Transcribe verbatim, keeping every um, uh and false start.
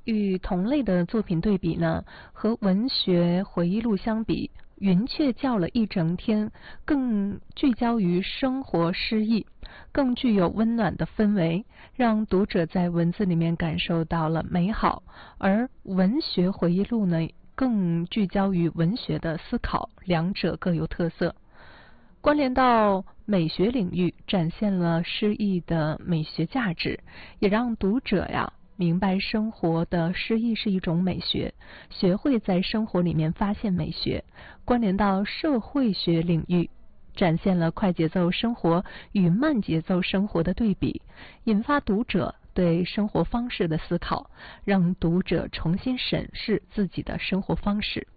与同类的作品对比呢，和文学回忆录相比，云雀叫了一整天更聚焦于生活诗意，更具有温暖的氛围，让读者在文字里面感受到了美好。而文学回忆录呢，更聚焦于文学的思考，两者各有特色。关联到美学领域，展现了诗意的美学价值，也让读者呀明白生活的诗意是一种美学，学会在生活里面发现美学。关联到社会学领域，展现了快节奏生活与慢节奏生活的对比，引发读者对生活方式的思考，让读者重新审视自己的生活方式。